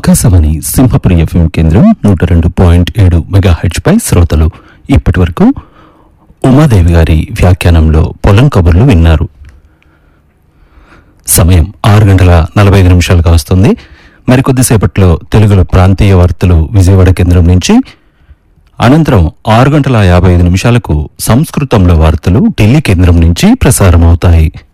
Akashvani Simhapuri FM కేంద్రం 102.7 megahertz పై శ్రోతలు ఇప్పటి వరకు ఉమాదేవి గారి వ్యాఖ్యానంలో పొలం కబుర్లు విన్నారు. సమయం 6:45 వస్తుంది. మరికొద్దిసేపట్లో తెలుగులో ప్రాంతీయ వార్తలు విజయవాడ కేంద్రం నుంచి, అనంతరం 6:55 సంస్కృతంలో వార్తలు ఢిల్లీ కేంద్రం నుంచి ప్రసారమవుతాయి.